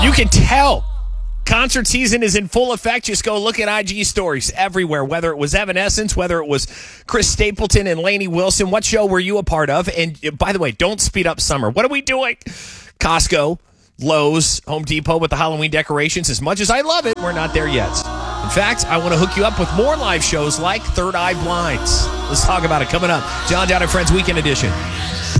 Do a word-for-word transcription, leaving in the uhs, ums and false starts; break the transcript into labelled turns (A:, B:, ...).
A: You can tell concert season is in full effect. Just go look at I G stories everywhere, whether it was Evanescence, whether it was Chris Stapleton and Lainey Wilson. What show were you a part of? And by the way, don't speed up summer. What are we doing? Costco, Lowe's, Home Depot with the Halloween decorations. As much as I love it, we're not there yet. In fact, I want to hook you up with more live shows like Third Eye Blinds. Let's talk about it coming up. John Down and Friends Weekend Edition.